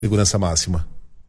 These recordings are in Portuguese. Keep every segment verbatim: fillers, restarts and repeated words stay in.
Segurança máxima.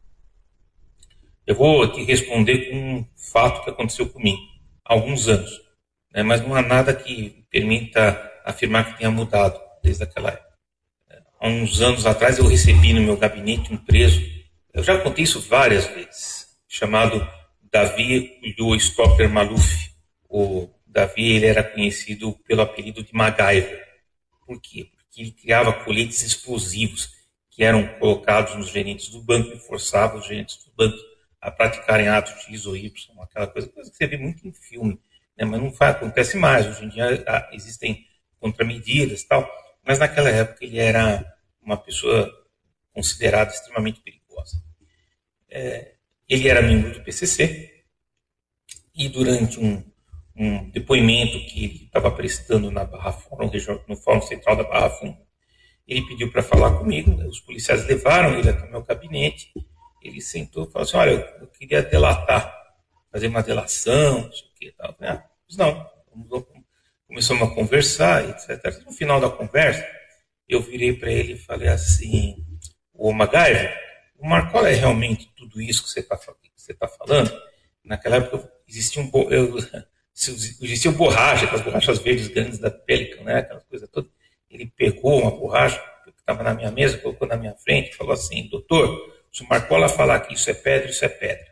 Eu vou te responder com um fato que aconteceu comigo há alguns anos, né? Mas não há nada que permita afirmar que tenha mudado desde aquela época. Há uns anos atrás eu recebi no meu gabinete um preso, eu já contei isso várias vezes, chamado Davi Ulloa Stocker Maluf. O Davi ele era conhecido pelo apelido de MacGyver. Por quê? Porque ele criava coletes explosivos que eram colocados nos gerentes do banco e forçavam os gerentes do banco a praticarem atos X ou Y, aquela coisa, coisa que você vê muito em filme, né? Mas não faz, acontece mais. Hoje em dia ah, existem contramedidas e tal, mas naquela época ele era uma pessoa considerada extremamente perigosa. É, ele era membro do P C C e durante um, um depoimento que ele estava prestando na Barra Funda, no Fórum Central da Barra Funda, ele pediu para falar comigo, né? Os policiais levaram ele até o meu gabinete. Ele sentou e falou assim, olha, eu queria delatar, fazer uma delação, não sei o que e tal. Eu falei, ah, mas não, vamos, começamos a conversar, etcétera. No final da conversa, eu virei para ele e falei assim, ô MacGyver, o Marcola é realmente tudo isso que você está tá falando? Naquela época existiam eu, existia borracha, aquelas borrachas verdes grandes da Pelican, né? Aquelas coisas todas. Ele pegou uma borracha que estava na minha mesa, colocou na minha frente e falou assim, doutor, se o Marcola falar que isso é pedra, isso é pedra.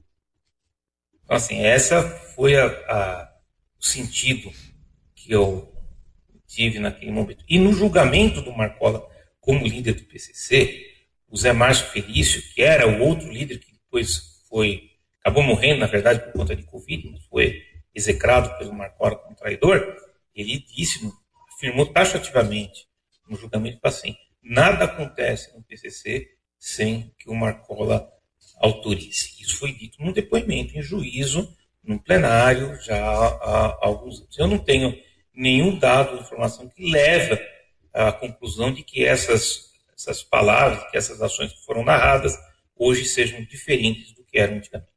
Então, assim, essa foi a, a, o sentido que eu tive naquele momento. E no julgamento do Marcola como líder do P C C, o Zé Márcio Felício, que era o outro líder que depois foi, acabou morrendo, na verdade, por conta de Covid, mas foi execrado pelo Marcola como traidor, ele disse, afirmou taxativamente no julgamento assim, nada acontece no P C C sem que o Marcola autorize. Isso foi dito num depoimento em juízo, num plenário, já há alguns anos. Eu não tenho nenhum dado, informação que leva à conclusão de que essas, essas palavras, que essas ações que foram narradas, hoje sejam diferentes do que eram antigamente.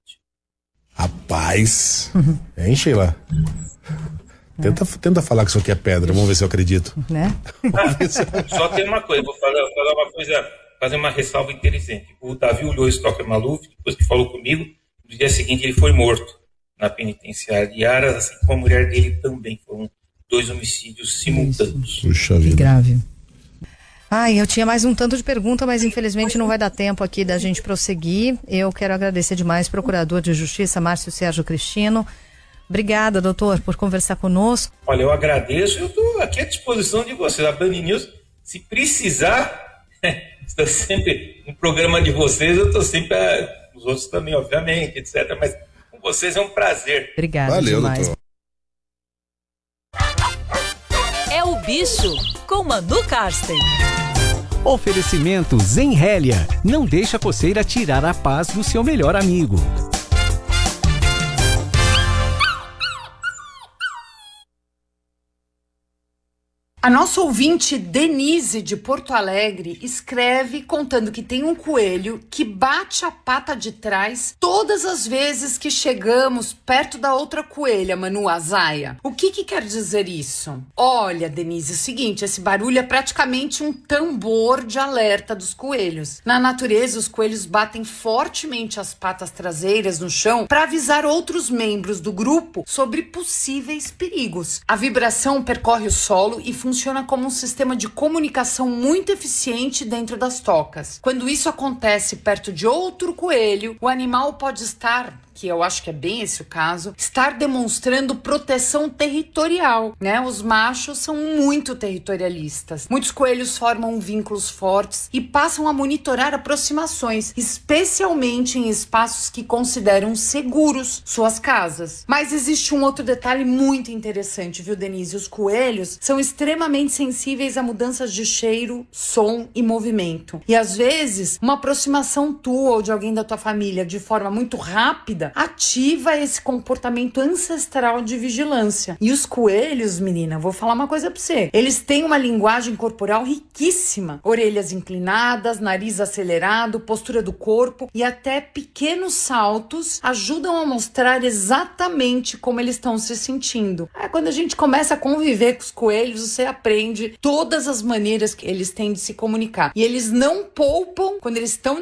Rapaz! Hein, Sheila? Tenta, tenta falar que isso aqui é pedra, vamos ver se eu acredito. Né? Ah, só tem uma coisa, vou falar, falar uma coisa, fazer uma ressalva interessante. O Davi Ulloa Stocker Maluf, depois que falou comigo, no dia seguinte ele foi morto na penitenciária de Aras, assim como a mulher dele também. Foram dois homicídios simultâneos. Puxa vida. Que grave. Ai, eu tinha mais um tanto de pergunta, mas infelizmente não vai dar tempo aqui da gente prosseguir. Eu quero agradecer demais, Procurador de Justiça Márcio Sérgio Cristino. Obrigada, doutor, por conversar conosco. Olha, eu agradeço, eu estou aqui à disposição de vocês. A Band News, se precisar, estou sempre no programa de vocês, eu estou sempre, a, os outros também, obviamente, etcétera. Mas com vocês é um prazer. Obrigada. Valeu, demais. doutor. É o Bicho, com Manu Karsten. Oferecimento Zenrélia. Não deixa a coceira tirar a paz do seu melhor amigo. A nossa ouvinte Denise de Porto Alegre escreve contando que tem um coelho que bate a pata de trás todas as vezes que chegamos perto da outra coelha, Manu Azaia. O que que quer dizer isso? Olha, Denise, é o seguinte, esse barulho é praticamente um tambor de alerta dos coelhos. Na natureza, os coelhos batem fortemente as patas traseiras no chão para avisar outros membros do grupo sobre possíveis perigos. A vibração percorre o solo e funciona funciona como um sistema de comunicação muito eficiente dentro das tocas. Quando isso acontece perto de outro coelho, o animal pode estar, que eu acho que é bem esse o caso, estar demonstrando proteção territorial, né? Os machos são muito territorialistas. Muitos coelhos formam vínculos fortes e passam a monitorar aproximações, especialmente em espaços que consideram seguros, suas casas. Mas existe um outro detalhe muito interessante, viu, Denise? Os coelhos são extremamente sensíveis a mudanças de cheiro, som e movimento. E às vezes, uma aproximação tua ou de alguém da tua família de forma muito rápida vida, ativa esse comportamento ancestral de vigilância. E os coelhos, menina, vou falar uma coisa pra você, eles têm uma linguagem corporal riquíssima, orelhas inclinadas, nariz acelerado, postura do corpo e até pequenos saltos ajudam a mostrar exatamente como eles estão se sentindo. Aí, quando a gente começa a conviver com os coelhos, você aprende todas as maneiras que eles têm de se comunicar. E eles não poupam, quando eles estão